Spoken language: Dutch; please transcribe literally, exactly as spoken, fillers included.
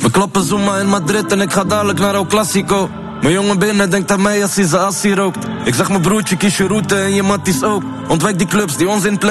We kloppen Zuma in Madrid en ik ga dadelijk naar El Clasico. Mijn jongen binnen denkt aan mij als hij zijn assie rookt. Ik zeg mijn broertje, kies je route en je matties ook. Ontwijk die clubs die ons in plek